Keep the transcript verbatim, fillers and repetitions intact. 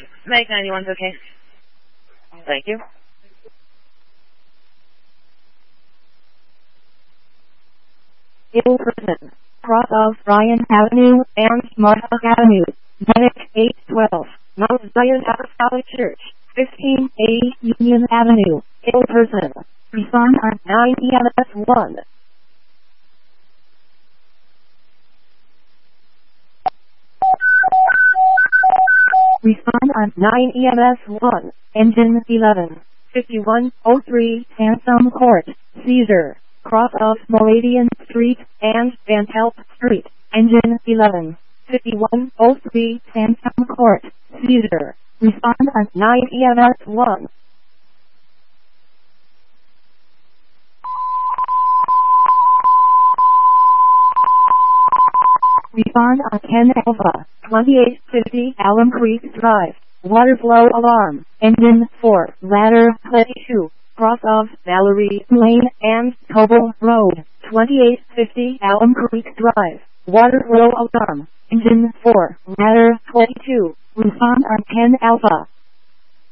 Meg ninety-one's okay. Thank you. Ill person. Cross of Ryan Avenue and Martha Avenue. Medic eight twelve. Mount Zion Apostolic Church. fifteen A Union Avenue. Ill person. Respond on nine E M S one. Respond on nine E M S one. Engine eleven. fifty-one oh three Sansom Court. Caesar. Cross of Moravian Street and Van Help Street. Engine eleven. fifty-one oh three Sansom Court. Caesar. Respond on nine E M S one. Respond on ten Alpha. twenty-eight fifty Alum Creek Drive. Water flow alarm. Engine four. Ladder twenty-two. Cross of Valerie Lane and Coble Road. twenty-eight fifty Alum Creek Drive. Water flow alarm. Engine four. Ladder twenty-two. Respond on ten Alpha.